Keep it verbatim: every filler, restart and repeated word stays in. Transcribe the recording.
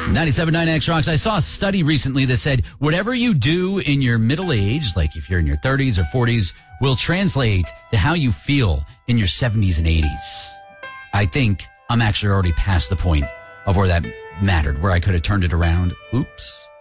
ninety-seven point nine X Rocks. I saw a study recently that said whatever you do in your middle age, like if you're in your thirties or forties, will translate to how you feel in your seventies and eighties. I think I'm actually already past the point of where that mattered, where I could have turned it around. Oops.